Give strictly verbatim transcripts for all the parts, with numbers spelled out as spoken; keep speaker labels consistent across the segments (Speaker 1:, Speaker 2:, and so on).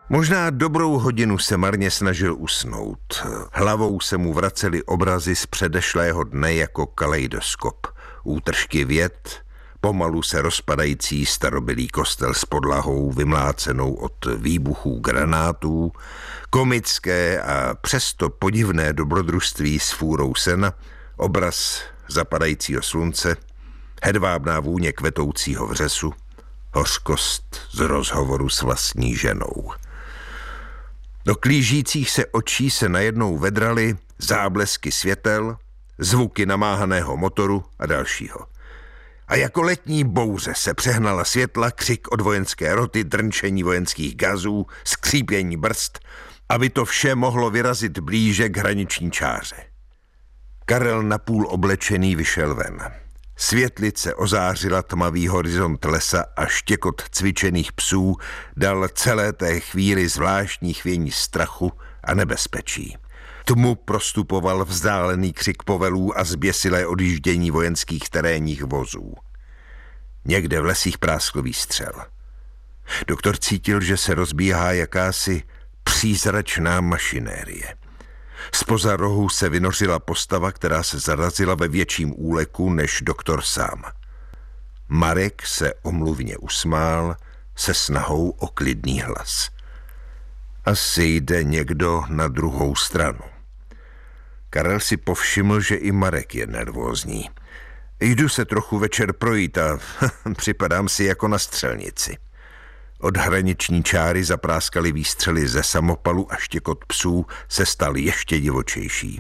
Speaker 1: Možná dobrou hodinu se marně snažil usnout. Hlavou se mu vracely obrazy z předešlého dne jako kaleidoskop. Útržky vět, pomalu se rozpadající starobylý kostel s podlahou vymlácenou od výbuchů granátů, komické a přesto podivné dobrodružství s fůrou sena, obraz zapadajícího slunce, hedvábná vůně kvetoucího vřesu, hořkost z rozhovoru s vlastní ženou. Do klížících se očí se najednou vedraly záblesky světel, zvuky namáhaného motoru a dalšího. A jako letní bouře se přehnala světla, křik od vojenské roty, drnčení vojenských gazů, skřípění brzd, aby to vše mohlo vyrazit blíže k hraniční čáře. Karel napůl oblečený vyšel ven. Světlice ozářila tmavý horizont lesa a štěkot cvičených psů dal celé té chvíli zvláštní chvění strachu a nebezpečí. Tmu prostupoval vzdálený křik povelů a zběsilé odjíždění vojenských terénních vozů. Někde v lesích práskl výstřel. Doktor cítil, že se rozbíhá jakási přízračná mašinérie. Zpoza rohu se vynořila postava, která se zarazila ve větším úleku než doktor sám. Marek se omluvně usmál se snahou o klidný hlas. Asi jde někdo na druhou stranu. Karel si povšiml, že i Marek je nervózní. Jdu se trochu večer projít a připadám si jako na střelnici. Od hraniční čáry zapráskaly výstřely ze samopalu a štěkot psů se stal ještě divočejší.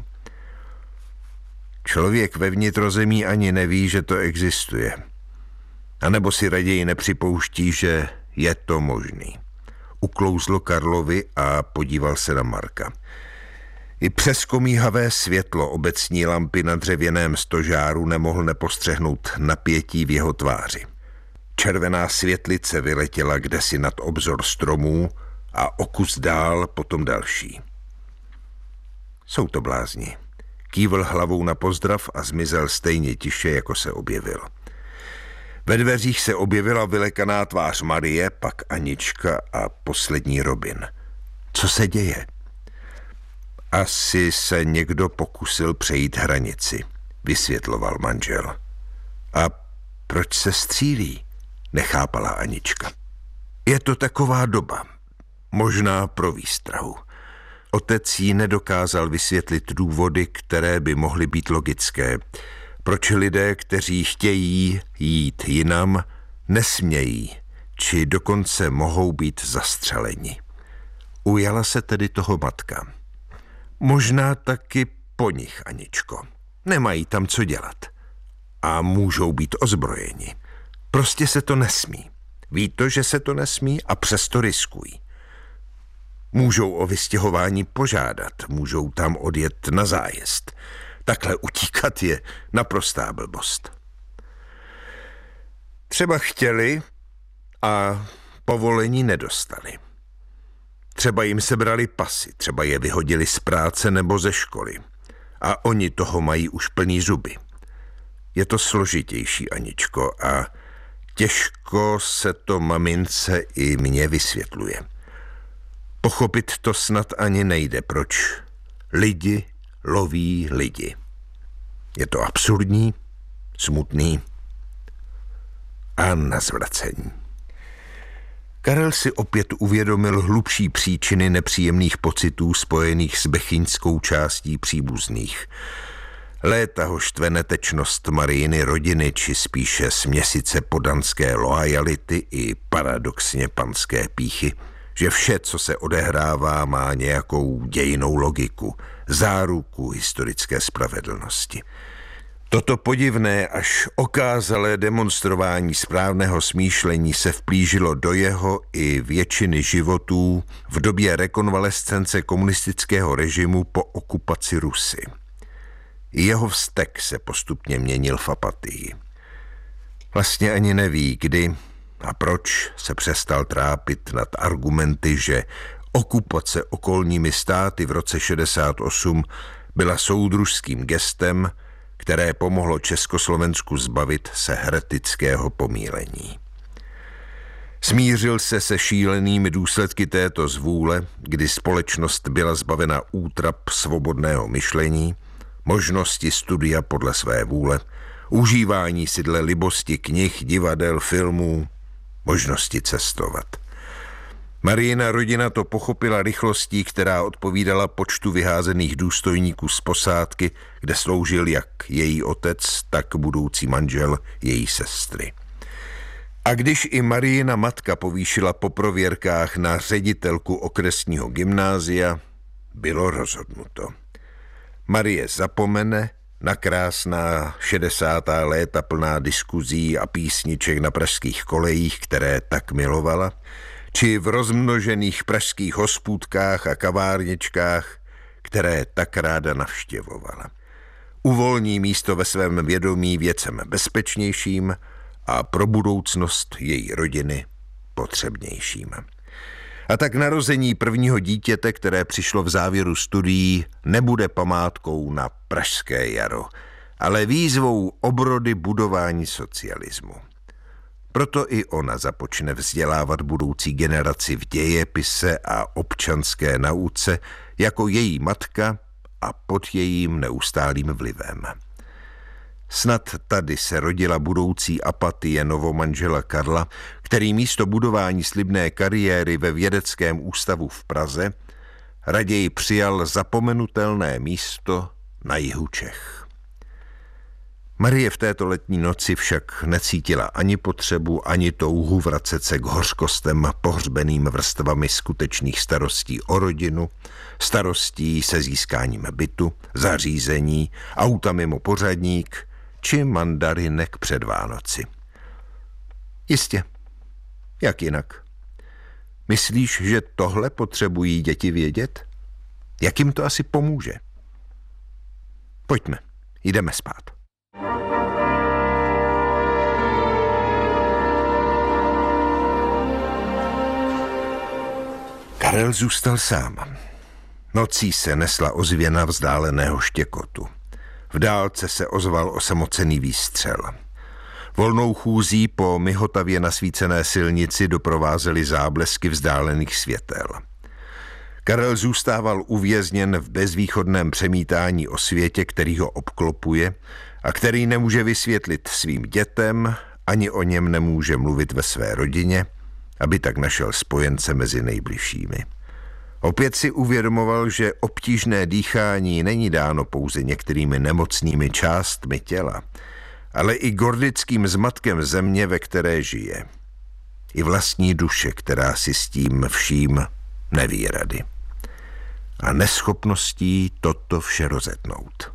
Speaker 1: Člověk ve vnitrozemí ani neví, že to existuje. A nebo si raději nepřipouští, že je to možný. Uklouzlo Karlovi a podíval se na Marka. I přes komíhavé světlo obecní lampy na dřevěném stožáru nemohl nepostřehnout napětí v jeho tváři. Červená světlice vyletěla kdesi nad obzor stromů a o kus dál potom další. Jsou to blázni. Kývl hlavou na pozdrav a zmizel stejně tiše, jako se objevil. Ve dveřích se objevila vylekaná tvář Marie, pak Anička a poslední Robin. Co se děje? Asi se někdo pokusil přejít hranici, vysvětloval manžel. A proč se střílí? Nechápala Anička. Je to taková doba, možná pro výstrahu. Otec jí nedokázal vysvětlit důvody, které by mohly být logické. Proč lidé, kteří chtějí jít jinam, nesmějí, či dokonce mohou být zastřeleni. Ujala se tedy toho matka. Možná taky po nich, Aničko. Nemají tam co dělat. A můžou být ozbrojeni. Prostě se to nesmí. Ví to, že se to nesmí a přesto riskují. Můžou o vystěhování požádat, můžou tam odjet na zájezd. Takhle utíkat je naprostá blbost. Třeba chtěli a povolení nedostali. Třeba jim sebrali pasy, třeba je vyhodili z práce nebo ze školy. A oni toho mají už plný zuby. Je to složitější, Aničko, a těžko se to mamince i mně vysvětluje. Pochopit to snad ani nejde, proč lidi loví lidi. Je to absurdní, smutný a na zvracení. Karel si opět uvědomil hlubší příčiny nepříjemných pocitů spojených s bechyňskou částí příbuzných. Léta ho štve netečnost Marijiny rodiny, či spíše směsice podanské loajality i paradoxně panské pýchy, že vše, co se odehrává, má nějakou dějinnou logiku, záruku historické spravedlnosti. Toto podivné až okázalé demonstrování správného smýšlení se vplížilo do jeho i většiny životů v době rekonvalescence komunistického režimu po okupaci Rusy. Jeho vztek se postupně měnil v apatii. Vlastně ani neví, kdy a proč se přestal trápit nad argumenty, že okupace okolními státy v roce šedesát osm byla soudružským gestem, které pomohlo Československu zbavit se heretického pomílení. Smířil se se šílenými důsledky této zvůle, kdy společnost byla zbavena útrap svobodného myšlení, možnosti studia podle své vůle, užívání si dle libosti knih, divadel, filmů, možnosti cestovat. Mariina rodina to pochopila rychlostí, která odpovídala počtu vyházených důstojníků z posádky, kde sloužil jak její otec, tak budoucí manžel její sestry. A když i Mariina matka povýšila po prověrkách na ředitelku okresního gymnázia, bylo rozhodnuto. Marie zapomene na krásná šedesátá léta plná diskuzí a písniček na pražských kolejích, které tak milovala, či v rozmnožených pražských hospůdkách a kavárničkách, které tak ráda navštěvovala. Uvolní místo ve svém vědomí věcem bezpečnějším a pro budoucnost její rodiny potřebnějším. A tak narození prvního dítěte, které přišlo v závěru studií, nebude památkou na pražské jaro, ale výzvou obrody budování socialismu. Proto i ona započne vzdělávat budoucí generaci v dějepise a občanské nauce jako její matka a pod jejím neustálým vlivem. Snad tady se rodila budoucí apatie novomanžela Karla, který místo budování slibné kariéry ve vědeckém ústavu v Praze raději přijal zapomenutelné místo na jihu Čech. Marie v této letní noci však necítila ani potřebu, ani touhu vracet se k hořkostem pohřbeným vrstvami skutečných starostí o rodinu, starostí se získáním bytu, zařízení, auta mimo pořadník či mandarinek před Vánoci. Jistě, jak jinak? Myslíš, že tohle potřebují děti vědět? Jak jim to asi pomůže? Pojďme, jdeme spát. Karel zůstal sám. Nocí se nesla ozvěna vzdáleného štěkotu. V dálce se ozval osamocený výstřel. Volnou chůzí po mihotavě nasvícené silnici doprovázely záblesky vzdálených světel. Karel zůstával uvězněn v bezvýchodném přemítání o světě, který ho obklopuje a který nemůže vysvětlit svým dětem, ani o něm nemůže mluvit ve své rodině, aby tak našel spojence mezi nejbližšími. Opět si uvědomoval, že obtížné dýchání není dáno pouze některými nemocnými částmi těla, ale i gordickým zmatkem země, ve které žije. I vlastní duše, která si s tím vším neví rady. A neschopností toto vše rozetnout.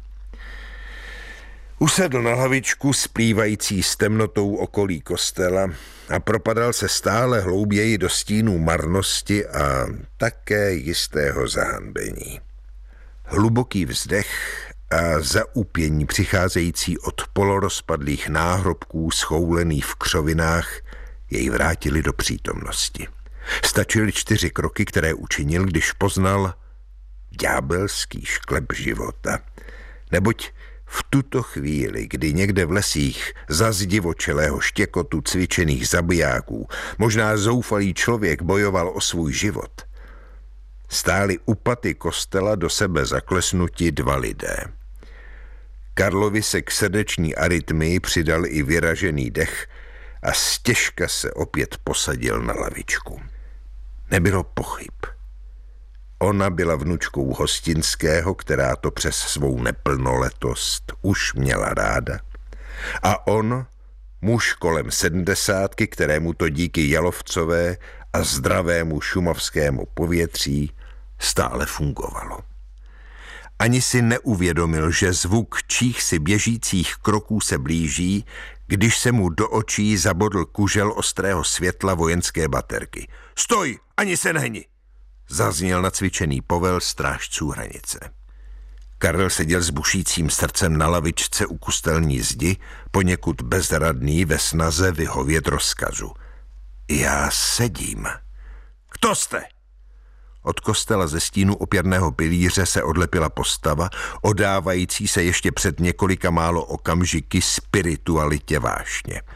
Speaker 1: Usedl na lavičku splývající s temnotou okolí kostela a propadal se stále hlouběji do stínů marnosti a také jistého zahanbení. Hluboký vzdech a zaupění přicházející od polorozpadlých náhrobků schoulený v křovinách jej vrátili do přítomnosti. Stačily čtyři kroky, které učinil, když poznal ďábelský šklep života. Neboť v tuto chvíli, kdy někde v lesích za zdivočelého štěkotu cvičených zabijáků možná zoufalý člověk bojoval o svůj život, stáli u paty kostela do sebe zaklesnuti dva lidé. Karlovi se k srdeční arytmii přidal i vyražený dech a stěžka se opět posadil na lavičku. Nebylo pochyb. Ona byla vnučkou Hostinského, která to přes svou neplnoletost už měla ráda. A on, muž kolem sedmdesátky, kterému to díky Jalovcové a zdravému šumavskému povětří stále fungovalo. Ani si neuvědomil, že zvuk čích si běžících kroků se blíží, když se mu do očí zabodl kužel ostrého světla vojenské baterky. Stoj, ani se nehni! Zazněl nacvičený povel strážců hranice. Karel seděl s bušícím srdcem na lavičce u kostelní zdi, poněkud bezradný ve snaze vyhovět rozkazu. Já sedím. Kdo jste? Od kostela ze stínu opěrného pilíře se odlepila postava, odávající se ještě před několika málo okamžiky spiritualitě vášně.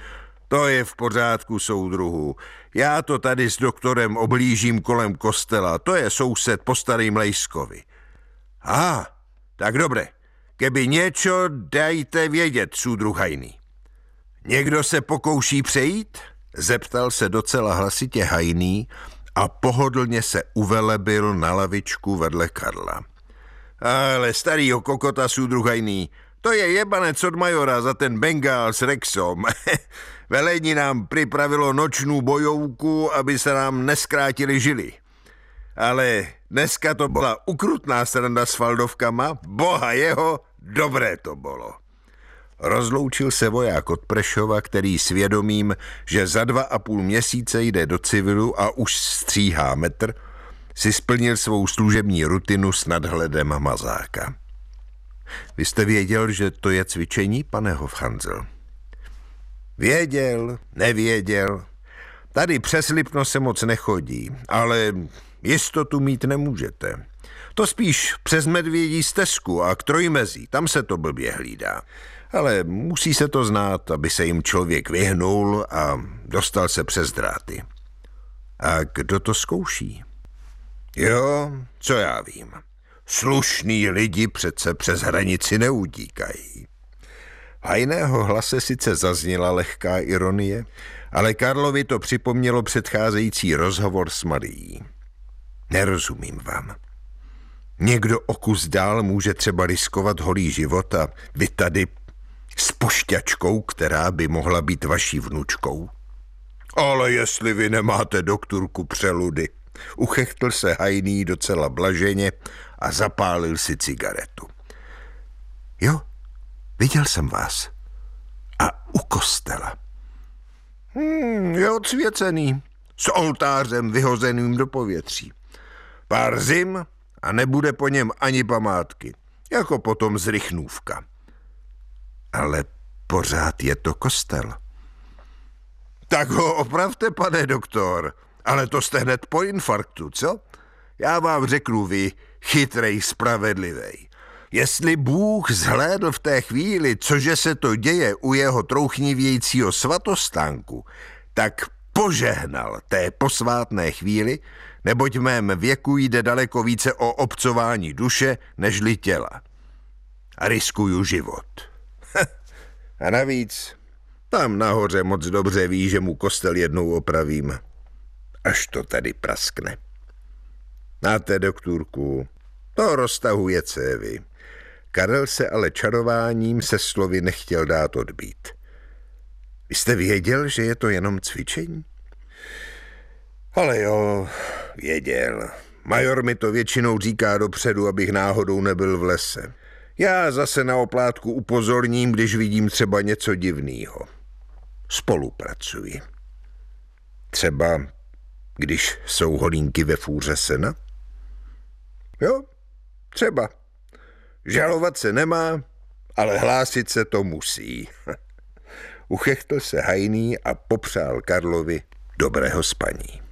Speaker 1: To je v pořádku, soudruhu. Já to tady s doktorem oblížím kolem kostela. To je soused po starým Lejskovi. A, ah, tak dobre. Keby niečo, dajte vědět, súdruh Hajný. Někdo se pokouší přejít? Zeptal se docela hlasitě Hajný a pohodlně se uvelebil na lavičku vedle Karla. Ale starýho kokota, súdruh Hajný, to je jebanec od majora za ten Bengál s Rexom. Velení nám připravilo nočnou bojovku, aby se nám neskrátili žily. Ale dneska to byla ukrutná sranda s faldovkama, boha jeho, dobré to bylo. Rozloučil se voják od Prešova, který svědomím, že za dva a půl měsíce jde do civilu a už stříhá metr, si splnil svou služební rutinu s nadhledem mazáka. Vy jste věděl, že to je cvičení, pane Hofhanzel? Věděl, nevěděl. Tady přes Lipno se moc nechodí, ale jistotu mít nemůžete. To spíš přes Medvědí stezku a k Trojmezí, tam se to blbě hlídá. Ale musí se to znát, aby se jim člověk vyhnul a dostal se přes dráty. A kdo to zkouší? Jo, co já vím. Slušný lidi přece přes hranici neutíkají. V Hajného hlase sice zazněla lehká ironie, ale Karlovi to připomnělo předcházející rozhovor s Marií. Nerozumím vám. Někdo o kus dál může třeba riskovat holý život a vy tady s pošťačkou, která by mohla být vaší vnučkou. Ale jestli vy nemáte doktorku přeludy, uchechtl se Hajný docela blaženě a zapálil si cigaretu. Jo, viděl jsem vás. A u kostela. Hmm, je odsvěcený, s oltářem vyhozeným do povětří. Pár zim a nebude po něm ani památky, jako potom z Rychnůvka. Ale pořád je to kostel. Tak ho opravte, pane doktor, ale to jste hned po infarktu, co? Já vám řeknu, vy chytrej, spravedlivej. Jestli Bůh zhlédl v té chvíli, cože se to děje u jeho trouchnivějícího svatostánku, tak požehnal té posvátné chvíli, neboť v mém věku jde daleko více o obcování duše, nežli těla. A riskuju život. A navíc, tam nahoře moc dobře ví, že mu kostel jednou opravím, až to tady praskne. Máte, doktorku, to roztahuje cévy. Karel se ale čarováním se slovy nechtěl dát odbít. Vy jste věděl, že je to jenom cvičení? Ale jo, věděl. Major mi to většinou říká dopředu, abych náhodou nebyl v lese. Já zase na oplátku upozorním, když vidím třeba něco divného. Spolupracuji. Třeba, když jsou holínky ve fůře sena? Jo, třeba. Žalovat se nemá, ale hlásit se to musí. Uchechtl se Hajný a popřál Karlovi dobrého spaní.